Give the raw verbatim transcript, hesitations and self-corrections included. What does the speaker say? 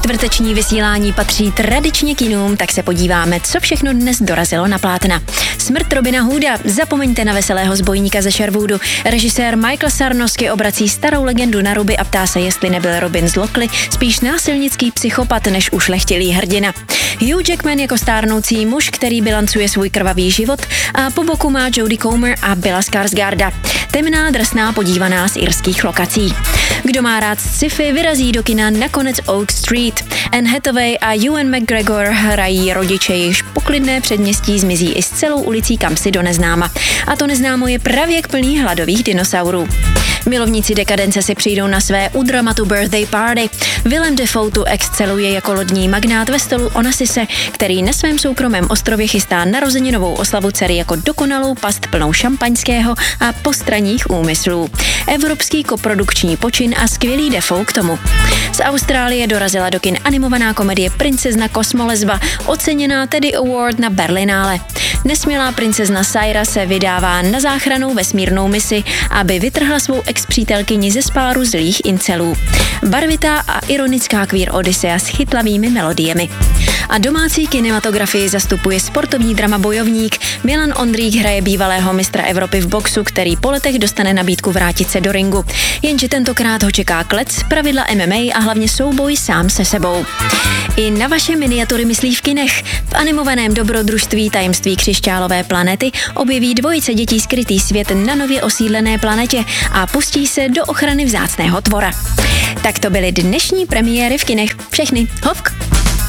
Čtvrteční vysílání patří tradičně kinům, tak se podíváme, co všechno dnes dorazilo na plátna. Smrt Robina Hooda, zapomeňte na veselého zbojníka ze Sherwoodu. Režisér Michael Sarnowski obrací starou legendu na ruby a ptá se, jestli nebyl Robin z Lockley spíš násilnický psychopat než ušlechtilý hrdina. Hugh Jackman jako stárnoucí muž, který bilancuje svůj krvavý život, a po boku má Jodie Comer a Billa Skarsgarda. Temná, drsná podívaná z irských lokací. Kdo má rád sci-fi, vyrazí do kina Nakonec Oak Street. Anne Hathaway a Ewan McGregor hrají rodiče, jejichž poklidné předměstí zmizí i s celou ulicí kamsi do neznáma. A to neznámo je pravěk plný hladových dinosaurů. Milovníci dekadence si přijdou na své u dramatu Birthday Party. Willem Dafoe tu exceluje jako lodní magnát ve stolu Onassise, který na svém soukromém ostrově chystá narozeninovou oslavu dcery jako dokonalou past plnou šampaňského a postranních úmyslů. Evropský koprodukční počin a skvělý Dafoe k tomu. Z Austrálie dorazila do kin animovaná komedie Princezna kosmolezba, oceněná tedy Award na Berlinále. Nesmělá princezna Saira se vydává na záchrannou vesmírnou misi, aby vytrhla svou ex-přítelkyni ze spáru zlých incelů. Barvitá a ironická queer odysea s chytlavými melodiemi. A domácí kinematografii zastupuje sportovní drama Bojovník. Milan Ondrík hraje bývalého mistra Evropy v boxu, který po letech dostane nabídku vrátit se do ringu. Jenže tentokrát ho čeká klec, pravidla M M A a hlavně souboj sám se sebou. I na vaše miniatury myslí v kinech. V animovaném dobrodružství Tajemství křišťálové planety objeví dvojice dětí skrytý svět na nově osídlené planetě a pustí se do ochrany vzácného tvora. Tak to byly dnešní premiéry v kinech. Všechny. Hovk!